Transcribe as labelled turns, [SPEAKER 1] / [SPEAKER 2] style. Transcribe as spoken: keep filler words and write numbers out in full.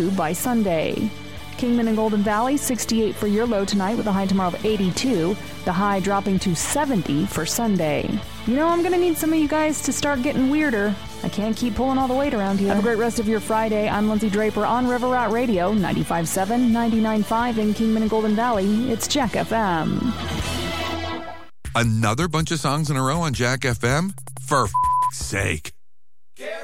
[SPEAKER 1] sixty-two by Sunday. Kingman and Golden Valley, sixty-eight for your low tonight with a high tomorrow of eighty-two. The high dropping to seventy for Sunday. You know, I'm going to need some of you guys to start getting weirder. I can't keep pulling all the weight around here. Have a great rest of your Friday. I'm Lindsay Draper on River Rat Radio, ninety-five point seven, ninety-nine point five in Kingman and Golden Valley. It's Jack F M.
[SPEAKER 2] Another bunch of songs in a row on Jack F M? For f***'s sake.